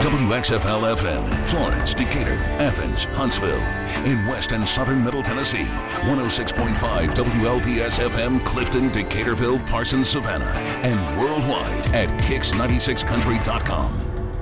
WXFL-FM, Florence, Decatur, Athens, Huntsville. In West and Southern Middle Tennessee, 106.5 WLPS-FM, Clifton, Decaturville, Parsons, Savannah. And worldwide at Kicks96country.com.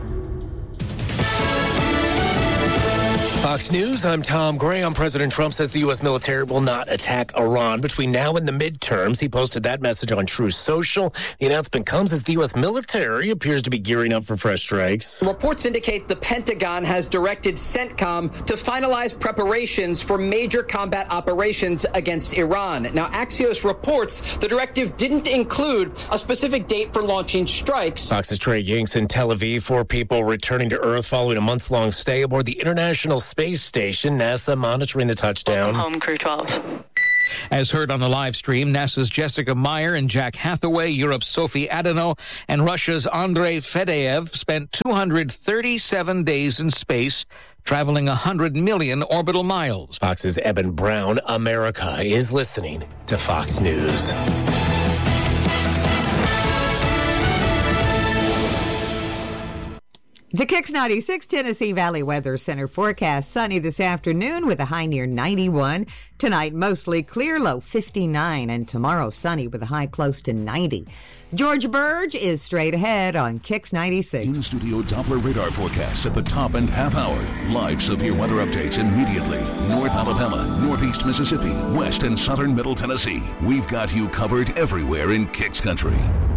Fox News, I'm Tom Graham. President Trump says the U.S. military will not attack Iran between now and the midterms. He posted that message on Truth Social. The announcement comes as the U.S. military appears to be gearing up for fresh strikes. Reports indicate the Pentagon has directed CENTCOM to finalize preparations for major combat operations against Iran. Now, Axios reports the directive didn't include a specific date for launching strikes. Fox's Trey Yanks in Tel Aviv. 4 people returning to Earth following a months-long stay aboard the International Space Station. NASA monitoring the touchdown. Home Crew 12. As heard on the live stream, NASA's Jessica Meyer and Jack Hathaway, Europe's Sophie Adano, and Russia's Andrei Fedyaev spent 237 days in space, traveling 100 million orbital miles. Fox's Eben Brown. America is listening to Fox News. The Kicks 96 Tennessee Valley Weather Center forecast sunny this afternoon with a high near 91. Tonight, mostly clear, low 59, and tomorrow sunny with a high close to 90. George Burge is straight ahead on Kicks 96. In-studio Doppler radar forecast at the top and half hour. Live severe weather updates immediately. North Alabama, Northeast Mississippi, West and Southern Middle Tennessee. We've got you covered everywhere in Kicks Country.